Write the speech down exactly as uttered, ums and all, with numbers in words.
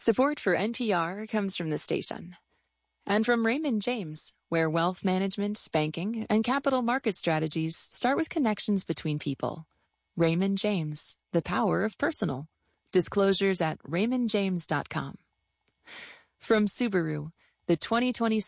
Support for N P R comes from the station and from Raymond James, where wealth management, banking, and capital market strategies start with connections between people. Raymond James, the power of personal. Disclosures at raymond james dot com. From Subaru, the twenty twenty